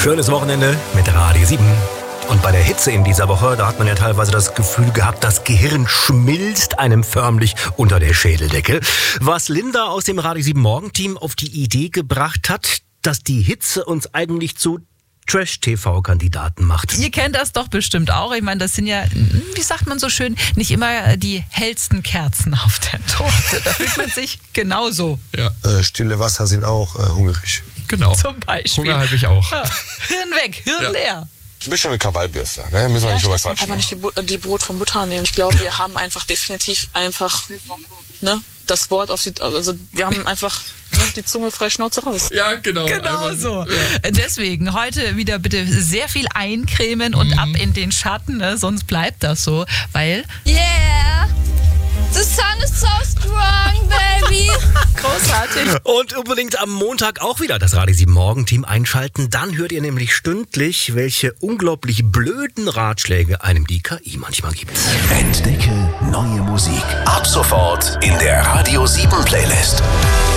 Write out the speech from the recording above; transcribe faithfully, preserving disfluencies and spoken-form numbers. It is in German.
Schönes Wochenende mit Radio sieben. Und bei der Hitze in dieser Woche, da hat man ja teilweise das Gefühl gehabt, das Gehirn schmilzt einem förmlich unter der Schädeldecke. Was Linda aus dem Radio sieben Morgenteam auf die Idee gebracht hat, dass die Hitze uns eigentlich zu Trash-T V-Kandidaten macht. Ihr kennt das doch bestimmt auch. Ich meine, das sind ja, wie sagt man so schön, nicht immer die hellsten Kerzen auf der Torte. Da fühlt man sich genauso. Ja. Äh, stille Wasser sind auch äh, hungrig. Genau. Zum Beispiel. Hunger habe ich auch. Ja. Hirn weg, Hirn ja. leer. Ein bisschen eine Krawallbürste, ne? Müssen wir ja, nicht drüber quatschen. Einfach nicht die, Bu- die Brot vom Butter nehmen. Ich glaube, wir haben einfach definitiv einfach, ne, das Wort auf die, also wir haben einfach ne, die Zunge frei Schnauze raus. Ja, genau. Genau so. Ja. Deswegen heute wieder bitte sehr viel eincremen und mhm. ab in den Schatten, ne? Sonst bleibt das so, weil... Yeah! The sun is so strong, baby! Großartig. Und unbedingt am Montag auch wieder das Radio sieben Morgenteam einschalten. Dann hört ihr nämlich stündlich, welche unglaublich blöden Ratschläge einem die K I manchmal gibt. Entdecke neue Musik. Ab sofort in der Radio sieben Playlist.